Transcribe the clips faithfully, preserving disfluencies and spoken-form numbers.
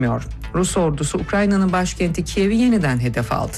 Rus ordusu Ukrayna'nın başkenti Kiev'i yeniden hedef aldı.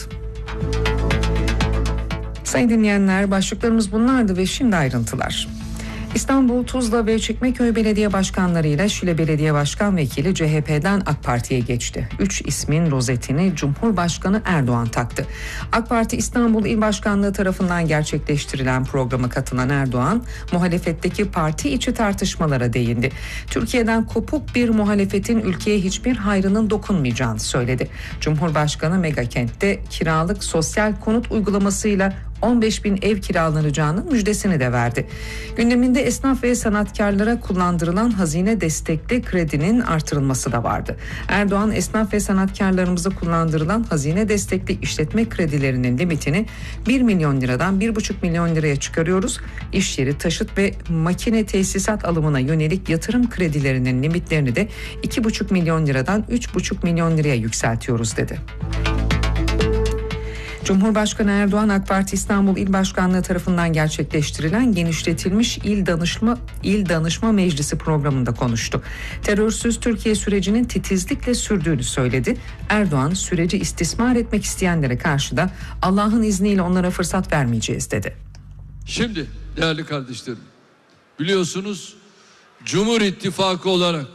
Sayın dinleyenler, başlıklarımız bunlardı ve şimdi ayrıntılar. İstanbul, Tuzla ve Çekmeköy Belediye Başkanları ile Şile Belediye Başkan Vekili C H P'den AK Parti'ye geçti. Üç ismin rozetini Cumhurbaşkanı Erdoğan taktı. AK Parti İstanbul İl Başkanlığı tarafından gerçekleştirilen programa katılan Erdoğan, muhalefetteki parti içi tartışmalara değindi. Türkiye'den kopuk bir muhalefetin ülkeye hiçbir hayrının dokunmayacağını söyledi. Cumhurbaşkanı Megakent'te kiralık sosyal konut uygulamasıyla on beş bin ev kiralanacağının müjdesini de verdi. Gündeminde esnaf ve sanatkarlara kullandırılan hazine destekli kredinin artırılması da vardı. Erdoğan, esnaf ve sanatkarlarımıza kullandırılan hazine destekli işletme kredilerinin limitini bir milyon liradan bir buçuk milyon liraya çıkarıyoruz. İş yeri, taşıt ve makine tesisat alımına yönelik yatırım kredilerinin limitlerini de iki buçuk milyon liradan üç buçuk milyon liraya yükseltiyoruz dedi. Cumhurbaşkanı Erdoğan, AK Parti İstanbul İl Başkanlığı tarafından gerçekleştirilen genişletilmiş İl Danışma İl Danışma Meclisi programında konuştu. Terörsüz Türkiye sürecinin titizlikle sürdüğünü söyledi. Erdoğan, süreci istismar etmek isteyenlere karşı da Allah'ın izniyle onlara fırsat vermeyeceğiz dedi. Şimdi değerli kardeşlerim, biliyorsunuz Cumhur İttifakı olarak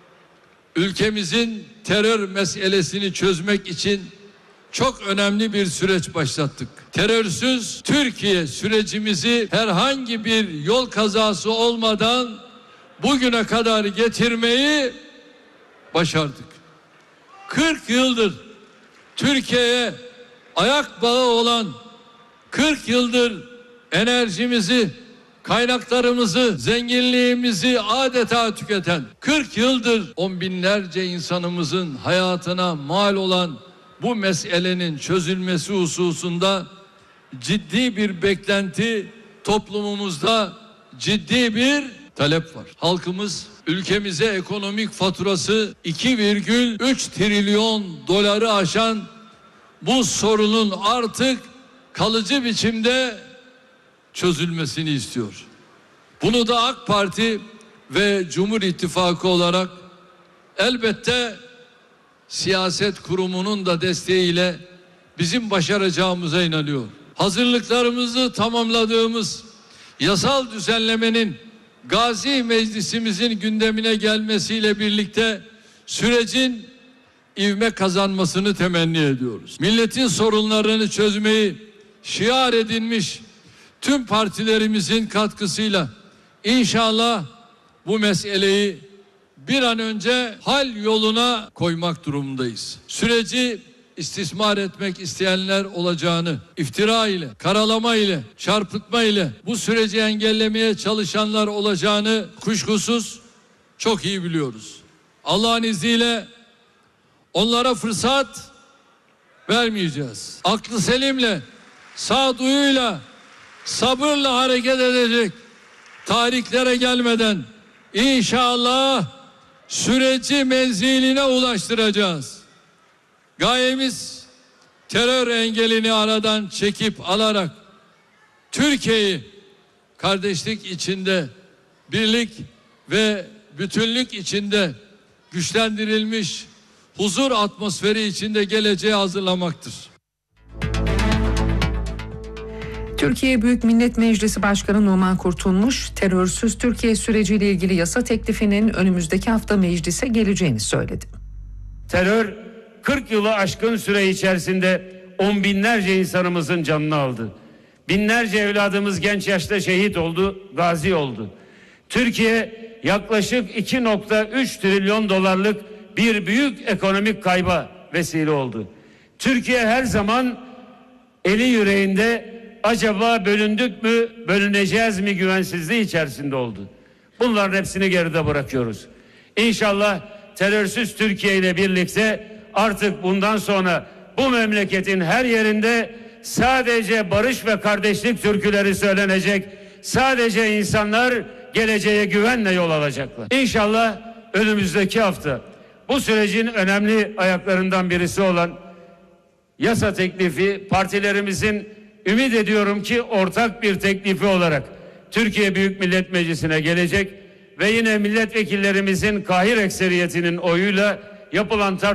ülkemizin terör meselesini çözmek için çok önemli bir süreç başlattık. Terörsüz Türkiye sürecimizi herhangi bir yol kazası olmadan bugüne kadar getirmeyi başardık. kırk yıldır Türkiye'ye ayak bağı olan, kırk yıldır enerjimizi, kaynaklarımızı, zenginliğimizi adeta tüketen, kırk yıldır on binlerce insanımızın hayatına mal olan bu meselenin çözülmesi hususunda ciddi bir beklenti, toplumumuzda ciddi bir talep var. Halkımız ülkemize ekonomik faturası iki virgül üç trilyon doları aşan bu sorunun artık kalıcı biçimde çözülmesini istiyor. Bunu da AK Parti ve Cumhur İttifakı olarak elbette siyaset kurumunun da desteğiyle bizim başaracağımıza inanıyor. Hazırlıklarımızı tamamladığımız yasal düzenlemenin Gazi Meclisimizin gündemine gelmesiyle birlikte sürecin ivme kazanmasını temenni ediyoruz. Milletin sorunlarını çözmeyi şiar edinmiş tüm partilerimizin katkısıyla inşallah bu meseleyi bir an önce hal yoluna koymak durumundayız. Süreci istismar etmek isteyenler olacağını, iftira ile, karalama ile, çarpıtma ile bu süreci engellemeye çalışanlar olacağını kuşkusuz çok iyi biliyoruz. Allah'ın izniyle onlara fırsat vermeyeceğiz. Aklı selimle, sağduyuyla, sabırla hareket edecek, tarihlere gelmeden inşallah süreci menziline ulaştıracağız. Gayemiz terör engelini aradan çekip alarak Türkiye'yi kardeşlik içinde, birlik ve bütünlük içinde güçlendirilmiş huzur atmosferi içinde geleceğe hazırlamaktır. Türkiye Büyük Millet Meclisi Başkanı Numan Kurtulmuş, terörsüz Türkiye süreciyle ilgili yasa teklifinin önümüzdeki hafta meclise geleceğini söyledi. Terör kırk yılı aşkın süre içerisinde on binlerce insanımızın canını aldı. Binlerce evladımız genç yaşta şehit oldu, gazi oldu. Türkiye yaklaşık iki nokta üç trilyon dolarlık bir büyük ekonomik kayba vesile oldu. Türkiye her zaman eli yüreğinde acaba bölündük mü, bölüneceğiz mi güvensizliği içerisinde oldu. Bunların hepsini geride bırakıyoruz. İnşallah terörsüz Türkiye ile birlikte artık bundan sonra bu memleketin her yerinde sadece barış ve kardeşlik türküleri söylenecek. Sadece insanlar geleceğe güvenle yol alacaklar. İnşallah önümüzdeki hafta bu sürecin önemli ayaklarından birisi olan yasa teklifi partilerimizin ümit ediyorum ki ortak bir teklifi olarak Türkiye Büyük Millet Meclisi'ne gelecek ve yine milletvekillerimizin kahir ekseriyetinin oyuyla yapılan